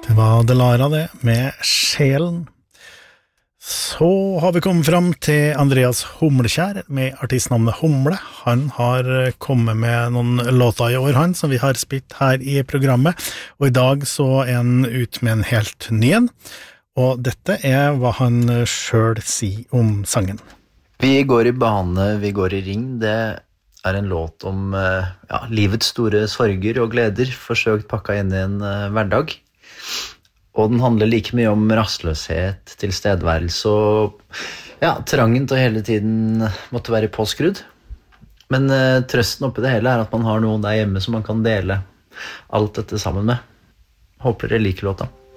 Det var Delara det, med Sjelen. Så har vi kommet fram til Andreas Humlekjær med artistnavnet Humle. Han har kommet med noen låter i år, som vi har spilt her i programmet. Og i dag så er han ut med en helt ny en. Og dette er hva han selv sier om sangen. Vi går i bane, vi går i ring. Det er en låt om livets store sorger og gleder, forsøkt pakket inn i en hverdag. Og den handler like mye om rastløshet, tilstedeværelse og trangen til å hele tiden måtte være påskrudd. Men trøsten oppi det hele er at man har noen der hjemme som man kan dele alt dette sammen med. Håper dere liker låta.